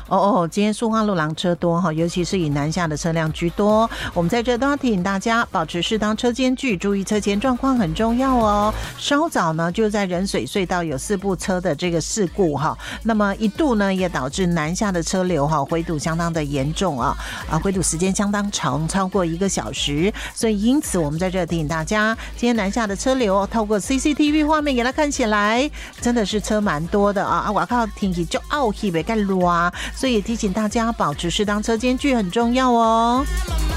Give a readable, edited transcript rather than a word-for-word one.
今天苏花路廊车多哈，尤其是以南下的车辆居多。我们在这都要提醒大家，保持适当车间距，注意车前状况很重要哦。稍早呢，就在仁水隧道有4部车的这个事故哈，那么一度呢也导致南下的车流哈回堵相当的严重啊，回堵时间相当长，超过1个小时。所以因此我们在这提醒大家，今天南下的车流透过 CCTV 画面给它看起来，真的是车蛮多的啊！我靠，天气就傲气别干热，所以提醒大家保持适当车间距很重要哦。